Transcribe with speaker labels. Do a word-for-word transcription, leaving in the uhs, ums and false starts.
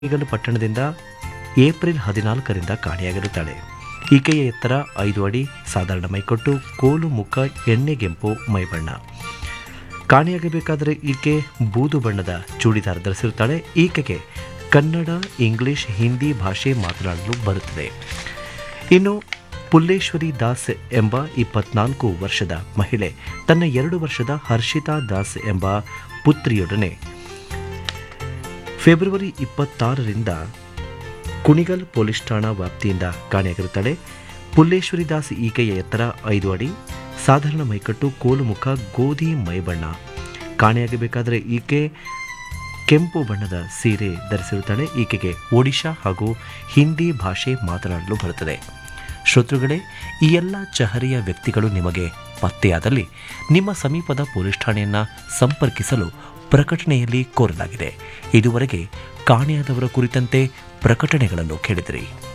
Speaker 1: ಈಗಲೂ ಪಟ್ಟಣದಿಂದ ಏಪ್ರಿಲ್ ಹದಿನಾಲ್ಕರಿಂದ ಕಾಣೆಯಾಗಿರುತ್ತಾಳೆ. ಈಕೆಯ ಎತ್ತರ ಐದು ಅಡಿ, ಸಾಧಾರಣ ಮೈಕಟ್ಟು, ಕೋಲು ಮುಖ, ಎಣ್ಣೆಗೆಂಪು ಮೈಬಣ್ಣ. ಕಾಣೆಯಾಗಬೇಕಾದರೆ ಈಕೆ ಬೂದು ಬಣ್ಣದ ಚೂಡಿದಾರ ಧರಿಸಿರುತ್ತಾಳೆ. ಈಕೆಗೆ ಕನ್ನಡ, ಇಂಗ್ಲಿಷ್, ಹಿಂದಿ ಭಾಷೆ ಮಾತನಾಡಲು ಬರುತ್ತದೆ. ಇನ್ನು ಪುಲ್ಲೇಶ್ವರಿ ದಾಸ್ ಎಂಬ ಇಪ್ಪತ್ನಾಲ್ಕು ವರ್ಷದ ಮಹಿಳೆ ತನ್ನ ಎರಡು ವರ್ಷದ ಹರ್ಷಿತಾ ದಾಸ್ ಎಂಬ ಪುತ್ರಿಯೊಡನೆ ಫೆಬ್ರವರಿ ಇಪ್ಪತ್ತಾರರಿಂದ ಕುಣಿಗಲ್ ಪೊಲೀಸ್ ಠಾಣಾ ವ್ಯಾಪ್ತಿಯಿಂದ ಕಾಣೆಯಾಗಿರುತ್ತಾಳೆ. ಪುಲ್ಲೇಶ್ವರಿ ದಾಸ್ ಈಕೆಯ ಎತ್ತರ ಐದು ಅಡಿ, ಸಾಧಾರಣ ಮೈಕಟ್ಟು, ಕೋಲು ಮುಖ, ಗೋಧಿ ಮೈಬಣ್ಣ. ಕಾಣೆಯಾಗಬೇಕಾದರೆ ಈಕೆ ಕೆಂಪು ಬಣ್ಣದ ಸೀರೆ ಧರಿಸಿರುತ್ತಾಳೆ. ಈಕೆಗೆ ಒಡಿಶಾ ಹಾಗೂ ಹಿಂದಿ ಭಾಷೆ ಮಾತನಾಡಲು ಬರುತ್ತದೆ. ಶ್ರೋತೃಗಳೇ, ಈ ಎಲ್ಲ ಚಹರೆಯ ವ್ಯಕ್ತಿಗಳು ನಿಮಗೆ ಪತ್ತೆಯಾದಲ್ಲಿ ನಿಮ್ಮ ಸಮೀಪದ ಪೊಲೀಸ್ ಠಾಣೆಯನ್ನು ಸಂಪರ್ಕಿಸಲು ಪ್ರಕಟಣೆಯಲ್ಲಿ ಕೋರಲಾಗಿದೆ. ಇದುವರೆಗೆ ಕಾಣೆಯಾದವರ ಕುರಿತಂತೆ ಪ್ರಕಟಣೆಗಳನ್ನು ಕೇಳಿದಿರಿ.